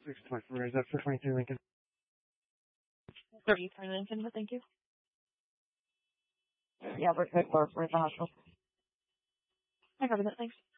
624. Is that for 23 Lincoln? 33 Lincoln, but thank you. Yeah, we're good. We're at the hospital. I covered that, thanks.